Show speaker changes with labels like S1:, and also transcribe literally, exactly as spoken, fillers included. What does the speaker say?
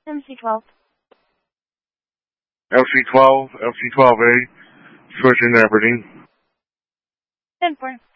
S1: M C twelve.
S2: F C twelve, F C twelve A, switching Aberdeen.
S1: ten four.